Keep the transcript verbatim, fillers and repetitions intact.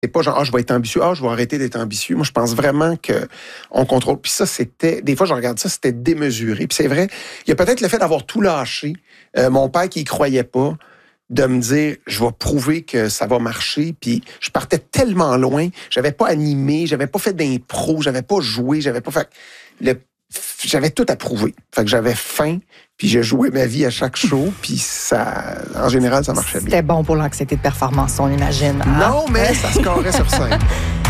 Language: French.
C'est pas genre, ah, je vais être ambitieux, ah, je vais arrêter d'être ambitieux. Moi, je pense vraiment qu'on contrôle. Puis ça, c'était, des fois, je regarde ça, c'était démesuré. Puis c'est vrai, il y a peut-être le fait d'avoir tout lâché. Euh, mon père qui y croyait pas, de me dire, je vais prouver que ça va marcher. Puis je partais tellement loin, j'avais pas animé, j'avais pas fait d'impro, j'avais pas joué, j'avais pas fait... Le, j'avais tout à prouver. Fait que j'avais faim, puis je jouais ma vie à chaque show, puis ça, en général, ça marchait bien. C'était bon pour l'anxiété de performance, on imagine. Hein? Non, mais ça se carrait sur scène.